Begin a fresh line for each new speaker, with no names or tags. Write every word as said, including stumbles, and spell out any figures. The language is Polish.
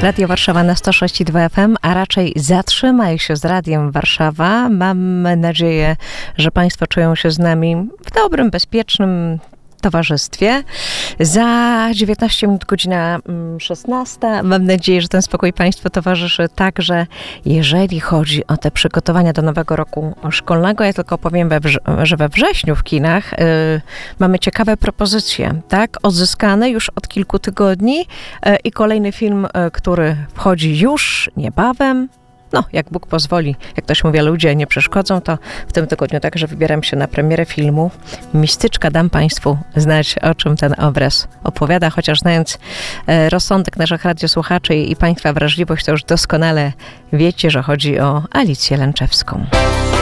Radio Warszawa na sto sześć i dwa F M, a raczej zatrzymaj się z Radiem Warszawa. Mam nadzieję, że Państwo czują się z nami w dobrym, bezpiecznym towarzystwie. Za dziewiętnaście minut godzina szesnasta. Mam nadzieję, że ten spokój Państwu towarzyszy także, jeżeli chodzi o te przygotowania do nowego roku szkolnego. Ja tylko powiem, że we wrześniu w kinach y, mamy ciekawe propozycje, tak? Odzyskane już od kilku tygodni y, i kolejny film, y, który wchodzi już niebawem. No, jak Bóg pozwoli, jak ktoś mówi, ludzie nie przeszkodzą, to w tym tygodniu także wybieram się na premierę filmu Mistyczka. Dam Państwu znać, o czym ten obraz opowiada, chociaż znając e, rozsądek naszych radiosłuchaczy i, i Państwa wrażliwość, to już doskonale wiecie, że chodzi o Alicję Lęczewską.